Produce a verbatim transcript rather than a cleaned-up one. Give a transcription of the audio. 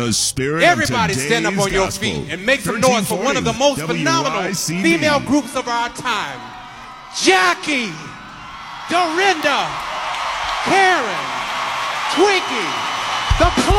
The spirit Everybody of stand up on your gospel. feet and make some noise for one of the most phenomenal W I C B. female groups of our time. Jackie, Dorinda, Karen, Twinkie, the